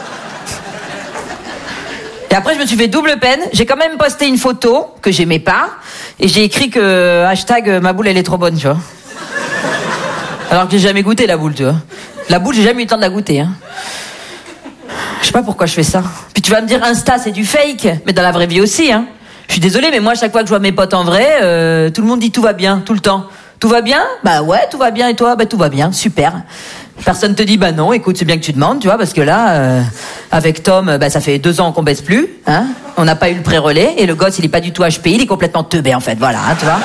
Et après, je me suis fait double peine. J'ai quand même posté une photo que j'aimais pas, et j'ai écrit que #ma boule elle est trop bonne, tu vois. Alors que j'ai jamais goûté la boule, tu vois. La boule, j'ai jamais eu le temps de la goûter, hein. Je sais pas pourquoi je fais ça. Puis tu vas me dire, Insta, c'est du fake, mais dans la vraie vie aussi, hein. Je suis désolée, mais moi, chaque fois que je vois mes potes en vrai, tout le monde dit tout va bien, tout le temps. Tout va bien? Bah ouais, tout va bien. Et toi? Bah tout va bien, super. Personne te dit bah non, écoute, c'est bien que tu demandes, tu vois, parce que là, avec Tom, ça fait 2 ans qu'on baisse plus, hein. On n'a pas eu le pré-relais, et le gosse, il est pas du tout HPI, il est complètement teubé, en fait, voilà, hein, tu vois.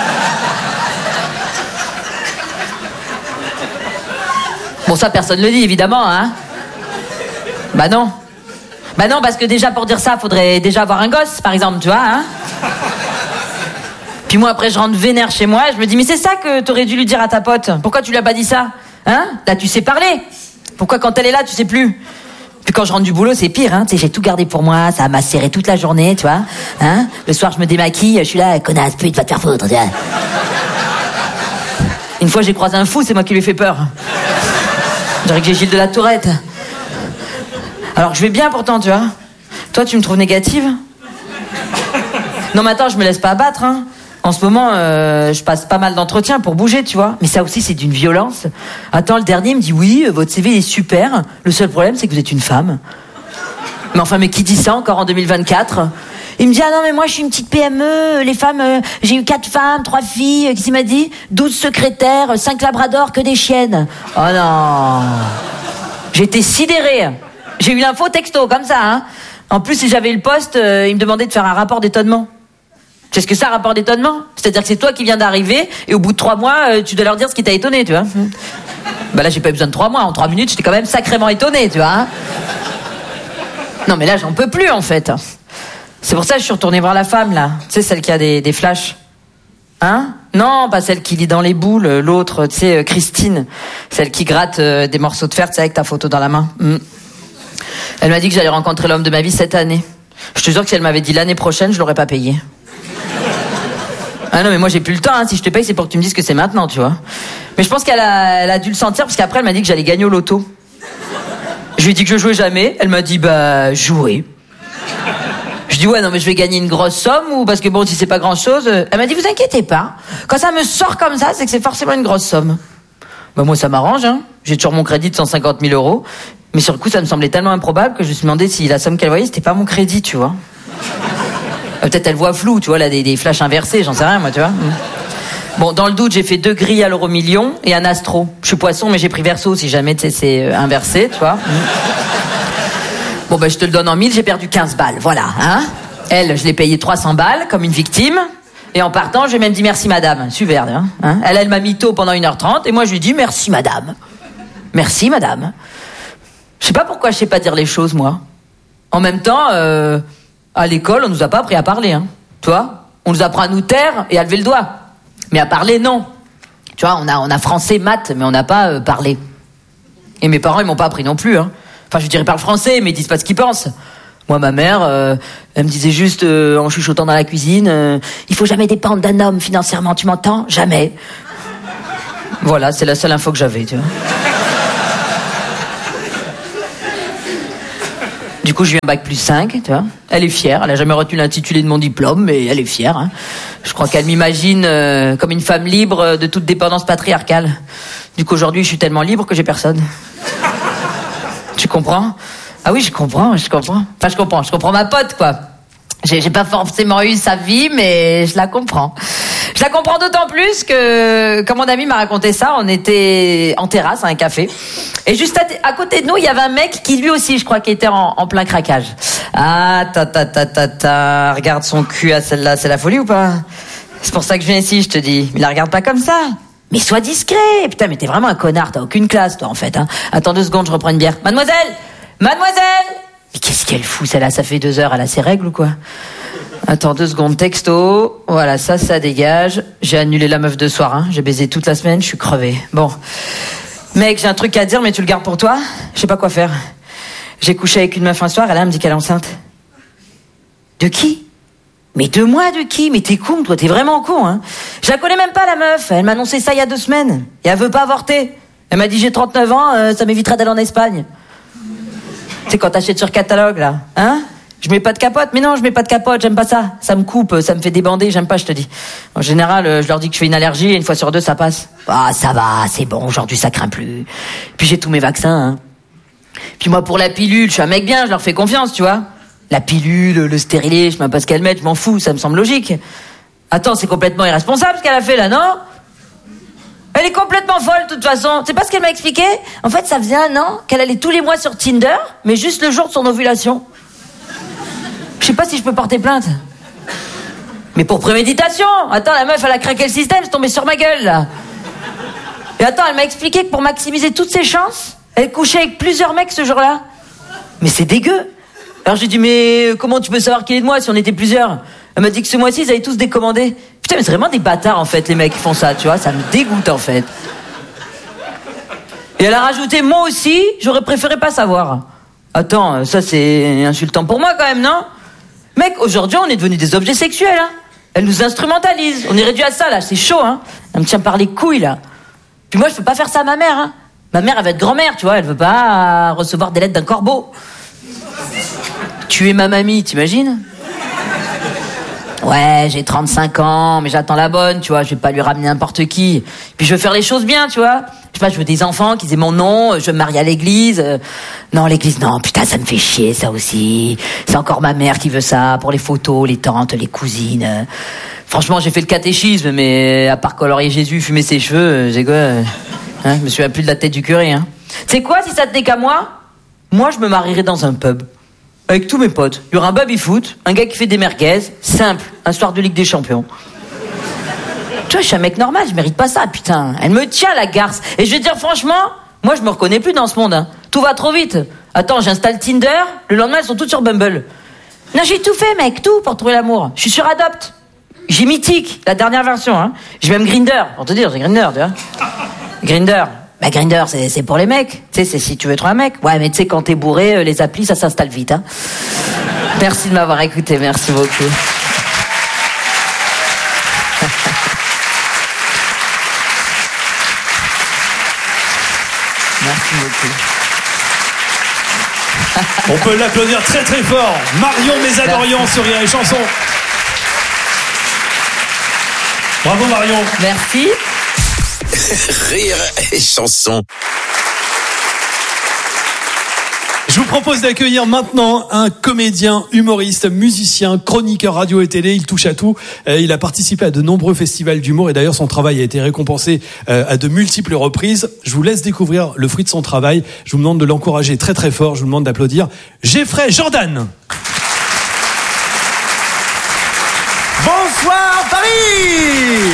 Bon, ça, personne le dit, évidemment, hein. Bah non, parce que déjà, pour dire ça, faudrait déjà avoir un gosse, par exemple, tu vois, hein. Puis moi, après, je rentre vénère chez moi, et je me dis, mais c'est ça que t'aurais dû lui dire à ta pote. Pourquoi tu lui as pas dit ça? Hein? Là, tu sais parler. Pourquoi quand elle est là, tu sais plus? Puis quand je rentre du boulot, c'est pire, hein. Tu sais, j'ai tout gardé pour moi, ça m'a serré toute la journée, tu vois. Hein? Le soir, je me démaquille, je suis là, connasse, pute, va te faire foutre, tu vois. Une fois, j'ai croisé un fou, c'est moi qui lui ai fait peur. Je dirais que j'ai Gilles de la Tourette. Alors que je vais bien pourtant, tu vois. Toi, tu me trouves négative? Non, mais attends, je me laisse pas abattre, hein. En ce moment, je passe pas mal d'entretiens pour bouger, tu vois. Mais ça aussi, c'est d'une violence. Attends, le dernier me dit, oui, votre CV est super. Le seul problème, c'est que vous êtes une femme. Mais enfin, mais qui dit ça encore en 2024? Il me dit, ah non, mais moi, je suis une petite PME. Les femmes, j'ai eu 4 femmes, 3 filles. Qu'est-ce qu'il m'a dit? 12 secrétaires, 5 labradors, que des chiennes. Oh non. J'étais sidérée. J'ai eu l'info texto, comme ça, hein. En plus, si j'avais le poste, il me demandait de faire un rapport d'étonnement. Tu sais ce que c'est un rapport d'étonnement? C'est-à-dire que c'est toi qui viens d'arriver, et au bout de 3 mois, tu dois leur dire ce qui t'a étonné, tu vois. Bah là, j'ai pas eu besoin de 3 mois. En 3 minutes, j'étais quand même sacrément étonné, tu vois. Hein. Non, mais là, j'en peux plus, en fait. C'est pour ça que je suis retournée voir la femme, là. Tu sais, celle qui a des flashs. Hein? Non, pas celle qui lit dans les boules. L'autre, tu sais, Christine. Celle qui gratte des morceaux de fer, tu sais, avec ta photo dans la main. Elle m'a dit que j'allais rencontrer l'homme de ma vie cette année. Je te jure que si elle m'avait dit l'année prochaine, je l'aurais pas payé. Ah non, mais moi j'ai plus le temps, hein. Si je te paye, c'est pour que tu me dises que c'est maintenant, tu vois. Mais je pense qu'elle a dû le sentir, parce qu'après elle m'a dit que j'allais gagner au loto. Je lui ai dit que je jouais jamais. Elle m'a dit, bah, jouer. Je dis, ouais, non, mais je vais gagner une grosse somme, ou parce que bon, si c'est pas grand chose. Elle m'a dit, vous inquiétez pas. Quand ça me sort comme ça, c'est que c'est forcément une grosse somme. Bah, moi, ça m'arrange, hein. J'ai toujours mon crédit de 150 000 euros. Mais sur le coup, ça me semblait tellement improbable que je me suis demandé si la somme qu'elle voyait, c'était pas mon crédit, tu vois. Peut-être elle voit flou, tu vois, là, des flashs inversés, j'en sais rien, moi, tu vois. Bon, dans le doute, j'ai fait 2 grilles à l'euro-million et un astro. Je suis poisson, mais j'ai pris verso, si jamais, tu sais, c'est inversé, tu vois. Bon, ben, je te le donne en 1000, j'ai perdu 15 balles, voilà, hein. Elle, je l'ai payé 300 balles, comme une victime. Et en partant, je lui ai même dit merci, madame. Super, hein. Elle m'a mytho pendant 1h30, et moi, je lui ai dit merci, madame. Merci, madame. Je sais pas pourquoi je sais pas dire les choses, moi. En même temps, à l'école, on nous a pas appris à parler, hein. Tu vois? On nous apprend à nous taire et à lever le doigt. Mais à parler, non. Tu vois, on a français, maths, mais on n'a pas parlé. Et mes parents, ils m'ont pas appris non plus, hein. Enfin, je dirais parle français, mais ils disent pas ce qu'ils pensent. Moi, ma mère, elle me disait juste en chuchotant dans la cuisine, il faut jamais dépendre d'un homme financièrement, tu m'entends ? Jamais. Voilà, c'est la seule info que j'avais, tu vois. Du coup, j'ai eu un bac plus 5, tu vois. Elle est fière, elle a jamais retenu l'intitulé de mon diplôme, mais elle est fière. Hein. Je crois qu'elle m'imagine comme une femme libre de toute dépendance patriarcale. Du coup, aujourd'hui, je suis tellement libre que j'ai personne. Tu comprends ? Ah oui, je comprends. Enfin, je comprends ma pote, quoi. J'ai pas forcément eu sa vie, mais je la comprends. Je la comprends d'autant plus que, quand mon ami m'a raconté ça, on était en terrasse à un café. Et juste à côté de nous, il y avait un mec qui lui aussi, je crois, qui était en plein craquage. Ah, regarde son cul à celle-là, c'est la folie ou pas ? C'est pour ça que je viens ici, je te dis. Mais la regarde pas comme ça. Mais sois discret. Putain, mais t'es vraiment un connard, t'as aucune classe, toi, en fait. Hein. Attends 2 secondes, je reprends une bière. Mademoiselle ! Mais qu'est-ce qu'elle fout, celle-là ? Ça fait 2 heures, elle a ses règles ou quoi ? Attends 2 secondes, texto. Voilà, ça dégage. J'ai annulé la meuf de soir, hein. J'ai baisé toute la semaine, je suis crevé. Bon. Mec, j'ai un truc à te dire, mais tu le gardes pour toi ? Je sais pas quoi faire. J'ai couché avec une meuf un soir, elle me dit qu'elle est enceinte. De qui ? Mais de moi, de qui ? Mais t'es con, toi, t'es vraiment con, hein. Je la connais même pas, la meuf. Elle m'a annoncé ça il y a 2 semaines. Et elle veut pas avorter. Elle m'a dit, j'ai 39 ans, ça m'évitera d'aller en Espagne. Tu sais, quand t'achètes sur catalogue, là, hein ? Je mets pas de capote, mais non, je mets pas de capote, j'aime pas ça. Ça me coupe, ça me fait débander, j'aime pas, je te dis. En général, je leur dis que je fais une allergie et 1 fois sur 2, ça passe. Ah, ça va, c'est bon, aujourd'hui, ça craint plus. Puis j'ai tous mes vaccins, hein. Puis moi, pour la pilule, je suis un mec bien, je leur fais confiance, tu vois. La pilule, le stérilet, je sais même pas ce qu'elles mettent, je m'en fous, ça me semble logique. Attends, c'est complètement irresponsable ce qu'elle a fait, là, non ? Elle est complètement folle, de toute façon. C'est pas ce qu'elle m'a expliqué ? En fait, ça faisait 1 an qu'elle allait tous les mois sur Tinder, mais juste le jour de son ovulation. Je sais pas si je peux porter plainte. Mais pour préméditation. Attends, la meuf, elle a craqué le système, c'est tombé sur ma gueule, là. Et attends, elle m'a expliqué que pour maximiser toutes ses chances, elle couchait avec plusieurs mecs ce jour-là. Mais c'est dégueu. Alors j'ai dit, mais comment tu peux savoir qui est de moi si on était plusieurs ? Elle m'a dit que ce mois-ci, ils avaient tous décommandé. Putain, mais c'est vraiment des bâtards, en fait, les mecs qui font ça, tu vois. Ça me dégoûte, en fait. Et elle a rajouté, moi aussi, j'aurais préféré pas savoir. Attends, ça c'est insultant pour moi, quand même, non ? Mec, aujourd'hui, on est devenus des objets sexuels, hein. Elle nous instrumentalise. On est réduit à ça, là. C'est chaud, hein. Elle me tient par les couilles, là. Puis moi, je peux pas faire ça à ma mère, hein. Ma mère, elle va être grand-mère, tu vois. Elle veut pas recevoir des lettres d'un corbeau. Tuer ma mamie, t'imagines ? Ouais, j'ai 35 ans, mais j'attends la bonne, tu vois. Je vais pas lui ramener n'importe qui. Puis je veux faire les choses bien, tu vois. Je sais pas, je veux des enfants qui aient mon nom. Je veux me marier à l'église. Non, l'église, non. Putain, ça me fait chier, ça aussi. C'est encore ma mère qui veut ça. Pour les photos, les tantes, les cousines. Franchement, j'ai fait le catéchisme, mais à part colorier Jésus, fumer ses cheveux, j'ai quoi hein, je me souviens plus de la tête du curé, hein. Tu sais quoi, si ça tenait qu'à moi, je me marierais dans un pub. Avec tous mes potes. Il y aura un baby-foot, un gars qui fait des merguez, simple, un soir de Ligue des Champions. Tu vois, je suis un mec normal, je mérite pas ça, putain. Elle me tient, la garce. Et je vais te dire franchement, moi je me reconnais plus dans ce monde, hein. Tout va trop vite. Attends, j'installe Tinder, le lendemain elles sont toutes sur Bumble. Non, j'ai tout fait, mec, tout pour trouver l'amour. Je suis sur Adopt. J'ai Mythique, la dernière version, hein. J'ai même Grindr, pour te dire, j'ai Grindr, tu vois. Grindr. Bah, Grindr, c'est pour les mecs. Tu sais, c'est si tu veux trouver un mec. Ouais, mais tu sais, quand t'es bourré, les applis, ça s'installe vite, hein. Merci de m'avoir écouté, merci beaucoup. Merci beaucoup. On peut l'applaudir très très fort. Marion Mézadorian sur Rire et Chanson. Bravo Marion. Merci. Rire et Chanson. Je vous propose d'accueillir maintenant un comédien, humoriste, musicien, chroniqueur radio et télé. Il touche à tout. Il a participé à de nombreux festivals d'humour et d'ailleurs son travail a été récompensé à de multiples reprises. Je vous laisse découvrir le fruit de son travail. Je vous demande de l'encourager très très fort. Je vous demande d'applaudir Geoffrey Jordan. Bonsoir Paris.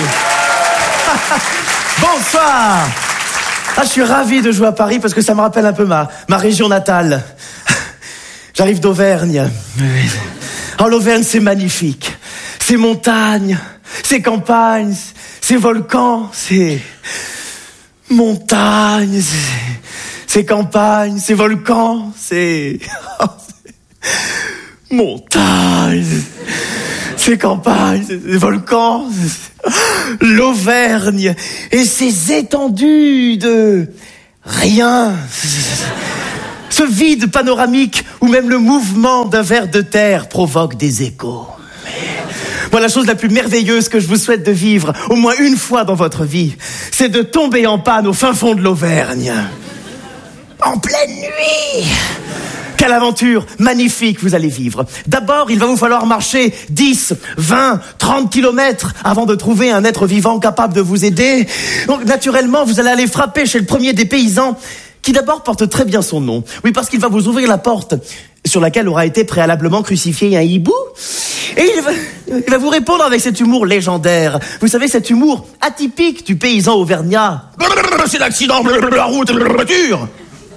Bonsoir. Ah, je suis ravi de jouer à Paris parce que ça me rappelle un peu ma région natale. J'arrive d'Auvergne. Oh, l'Auvergne, c'est magnifique. C'est montagne, c'est campagne, c'est volcan, c'est montagne, c'est campagne, c'est volcan, c'est montagnes, ces campagnes, ces volcans, l'Auvergne et ces étendues de rien. Ce vide panoramique où même le mouvement d'un ver de terre provoque des échos. Moi, la chose la plus merveilleuse que je vous souhaite de vivre, au moins une fois dans votre vie, c'est de tomber en panne au fin fond de l'Auvergne. En pleine nuit. Quelle aventure magnifique vous allez vivre. D'abord, il va vous falloir marcher 10, 20, 30 kilomètres avant de trouver un être vivant capable de vous aider. Donc, naturellement, vous allez aller frapper chez le premier des paysans qui d'abord porte très bien son nom. Oui, parce qu'il va vous ouvrir la porte sur laquelle aura été préalablement crucifié un hibou. Et il va vous répondre avec cet humour légendaire. Vous savez, cet humour atypique du paysan auvergnat. C'est l'accident de la route de la voiture.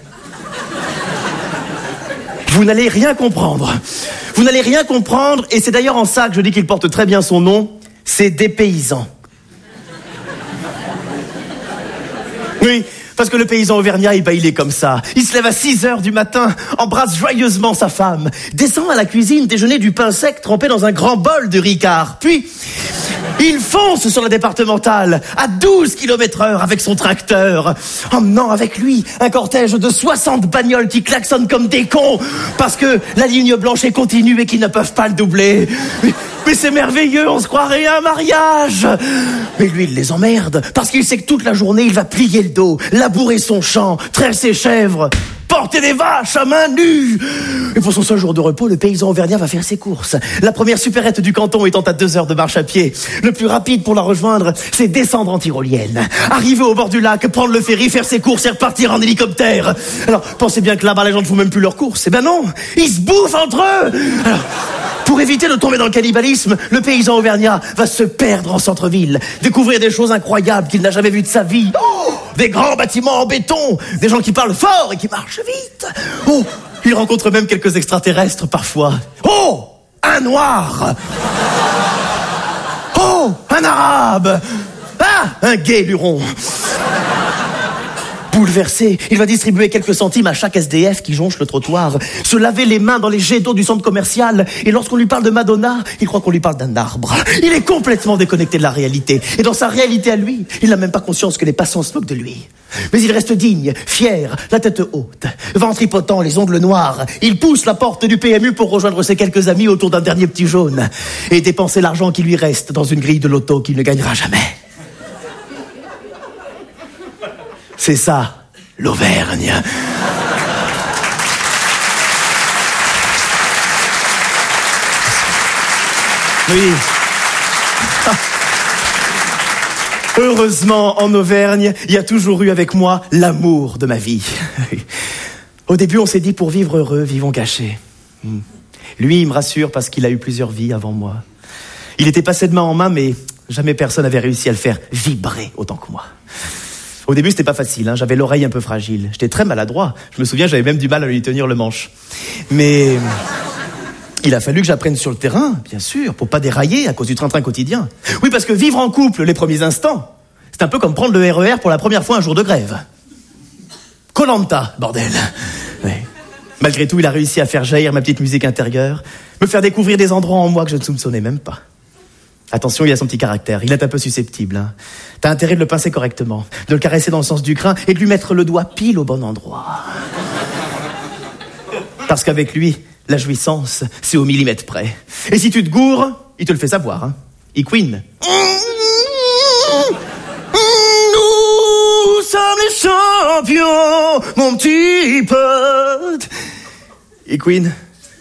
Vous n'allez rien comprendre. Vous n'allez rien comprendre, et c'est d'ailleurs en ça que je dis qu'il porte très bien son nom. C'est des paysans. Oui. Parce que le paysan auvergnat, il est comme ça. Il se lève à 6h du matin, embrasse joyeusement sa femme, descend à la cuisine déjeuner du pain sec trempé dans un grand bol de Ricard. Puis, il fonce sur la départementale à 12 km/h avec son tracteur, emmenant avec lui un cortège de 60 bagnoles qui klaxonnent comme des cons parce que la ligne blanche est continue et qu'ils ne peuvent pas le doubler. Mais c'est merveilleux, on se croirait à un mariage. Mais lui, il les emmerde, parce qu'il sait que toute la journée, il va plier le dos, labourer son champ, traire ses chèvres, porter des vaches à main nue. Et pour son seul jour de repos, le paysan auvergnat va faire ses courses. La première supérette du canton étant à 2 heures de marche à pied. Le plus rapide pour la rejoindre, c'est descendre en tyrolienne. Arriver au bord du lac, prendre le ferry, faire ses courses et repartir en hélicoptère. Alors, pensez bien que là-bas, les gens ne font même plus leurs courses. Eh ben non, ils se bouffent entre eux. Alors, pour éviter de tomber dans le cannibalisme, le paysan auvergnat va se perdre en centre-ville, découvrir des choses incroyables qu'il n'a jamais vues de sa vie. Oh, des grands bâtiments en béton, des gens qui parlent fort et qui marchent vite. Oh, il rencontre même quelques extraterrestres parfois. Oh, un noir. Oh, un arabe. Ah, un gay luron. Bouleversé, il va distribuer quelques centimes à chaque SDF qui jonche le trottoir, se laver les mains dans les jets d'eau du centre commercial, et lorsqu'on lui parle de Madonna, il croit qu'on lui parle d'un arbre. Il est complètement déconnecté de la réalité, et dans sa réalité à lui, il n'a même pas conscience que les passants se moquent de lui. Mais il reste digne, fier, la tête haute, ventripotent, les ongles noirs. Il pousse la porte du PMU pour rejoindre ses quelques amis autour d'un dernier petit jaune, et dépenser l'argent qui lui reste dans une grille de loto qu'il ne gagnera jamais. C'est ça, l'Auvergne. Oui. Heureusement, en Auvergne, il y a toujours eu avec moi l'amour de ma vie. Au début, on s'est dit, pour vivre heureux, vivons cachés. Lui, il me rassure parce qu'il a eu plusieurs vies avant moi. Il était passé de main en main, mais jamais personne n'avait réussi à le faire vibrer autant que moi. Au début, c'était pas facile, hein. J'avais l'oreille un peu fragile. J'étais très maladroit. Je me souviens, j'avais même du mal à lui tenir le manche. Mais il a fallu que j'apprenne sur le terrain, bien sûr, pour pas dérailler à cause du train-train quotidien. Oui, parce que vivre en couple les premiers instants, c'est un peu comme prendre le RER pour la première fois un jour de grève. Koh-Lanta, bordel. Oui. Malgré tout, il a réussi à faire jaillir ma petite musique intérieure, me faire découvrir des endroits en moi que je ne soupçonnais même pas. Attention, il a son petit caractère, il est un peu susceptible. Hein. T'as intérêt de le pincer correctement, de le caresser dans le sens du crin et de lui mettre le doigt pile au bon endroit. Parce qu'avec lui, la jouissance, c'est au millimètre près. Et si tu te gourres, il te le fait savoir. Hein. Il queen. Nous sommes les champions, mon petit pote. Il queen.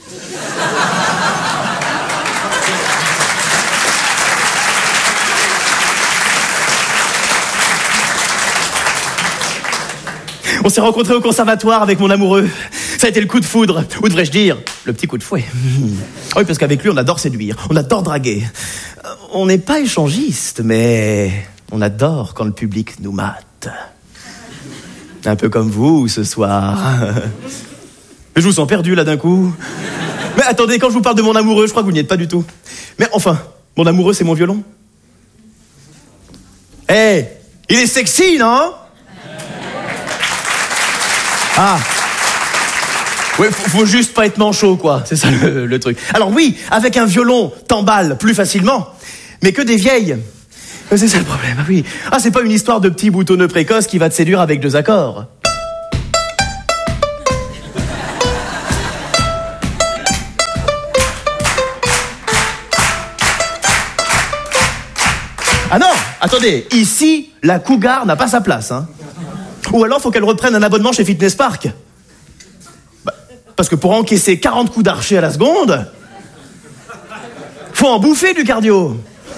On s'est rencontrés au conservatoire avec mon amoureux. Ça a été le coup de foudre, ou devrais-je dire, le petit coup de fouet. Oui, parce qu'avec lui, on adore séduire, on adore draguer. On n'est pas échangiste, mais on adore quand le public nous mate. Un peu comme vous, ce soir. Mais je vous sens perdu, là, d'un coup. Mais attendez, quand je vous parle de mon amoureux, je crois que vous n'y êtes pas du tout. Mais enfin, mon amoureux, c'est mon violon. Eh, hey, il est sexy, non ? Ah. Ouais, faut juste pas être manchot, quoi. C'est ça le truc. Alors oui, avec un violon, t'emballes plus facilement, mais que des vieilles. C'est ça le problème, ah oui. Ah, c'est pas une histoire de petit boutonneux précoce qui va te séduire avec 2 accords. Ah non, attendez, ici, la cougar n'a pas sa place, hein. Ou alors, faut qu'elle reprenne un abonnement chez Fitness Park. Parce que pour encaisser 40 coups d'archer à la seconde, faut en bouffer du cardio.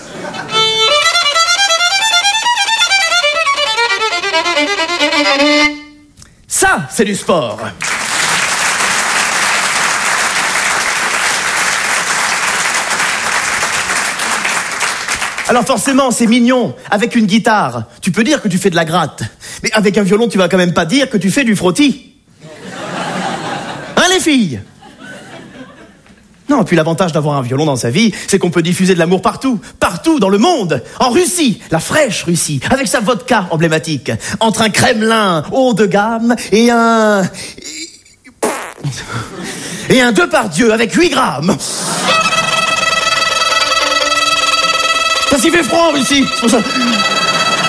Ça, c'est du sport. Alors forcément, c'est mignon. Avec une guitare, tu peux dire que tu fais de la gratte. Mais avec un violon, tu vas quand même pas dire que tu fais du frottis. Hein, les filles? Non, puis l'avantage d'avoir un violon dans sa vie, c'est qu'on peut diffuser de l'amour partout. Partout dans le monde. En Russie, la fraîche Russie, avec sa vodka emblématique. Entre un Kremlin haut de gamme et un 2 par Dieu avec 8 grammes. Parce qu'il fait froid en Russie, c'est pour ça.